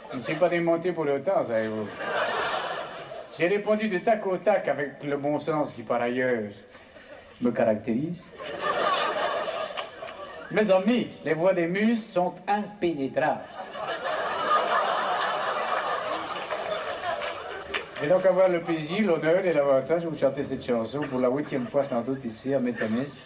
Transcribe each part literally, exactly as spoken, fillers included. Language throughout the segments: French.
Je ne suis pas démonté pour autant, savez-vous. J'ai répondu de tac au tac avec le bon sens qui, par ailleurs, me caractérise. Mes amis, les voix des muses sont impénétrables. Je vais donc avoir le plaisir, l'honneur et l'avantage de vous chanter cette chanson pour la huitième fois sans doute ici à Métanis.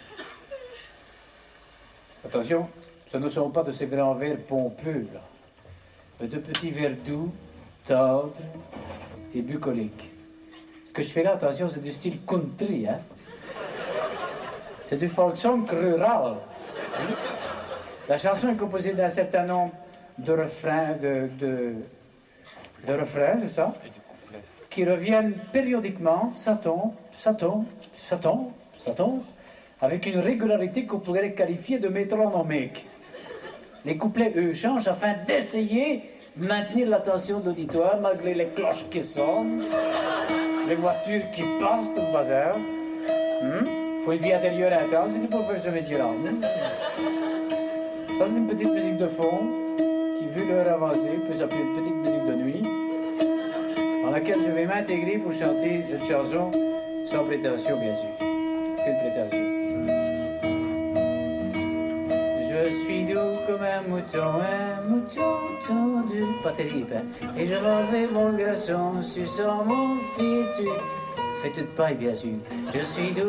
Attention, ce ne sont pas de ces grands vers pompeux, là, mais de petits vers doux, tendres et bucoliques. Ce que je fais là, attention, c'est du style country, hein. C'est du folk song rural. La chanson est composée d'un certain nombre de refrains, de, de, de refrains, c'est ça, qui reviennent périodiquement, ça tombe, ça tombe, ça tombe, ça tombe, avec une régularité qu'on pourrait qualifier de métronomique. Les couplets, eux, changent afin d'essayer de maintenir l'attention de l'auditoire malgré les cloches qui sonnent, les voitures qui passent, tout le bazar. Hmm? Faut une vie intérieure intense si tu peux faire ce métier-là. Hmm? Ça, c'est une petite musique de fond qui, vu l'heure avancée, peut s'appeler une petite musique de nuit, dans laquelle je vais m'intégrer pour chanter cette chanson sans prétention, bien sûr. Quelle prétention. Je suis doux comme un mouton, un mouton tendu, pas terrible, hein? Et je m'en vais, mon garçon, suçant mon fils, tu fais toute paille, bien sûr. Je suis doux.